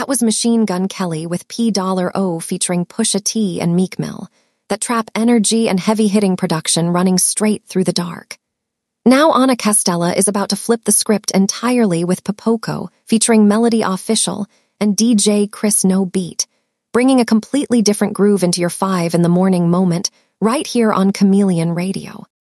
That was Machine Gun Kelly with P$O featuring Pusha T and Meek Mill, that trap energy and heavy-hitting production running straight through the dark. Now Anna Castella is about to flip the script entirely with Popoko featuring Melody Official and DJ Chris No Beat, bringing a completely different groove into your 5 in the morning moment right here on Chameleon Radio.